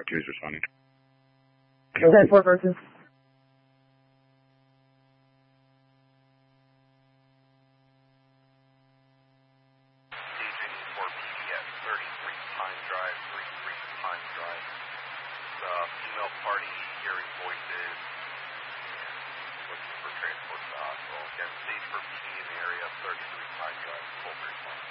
Echo 2 is responding. Okay, 4 versus. Aging for PD at 33 Pine Drive, 33 Pine Drive. The female party hearing voices and looking for transport to the hospital. Again, stage for PD in the area, 33 Pine Drive, full response.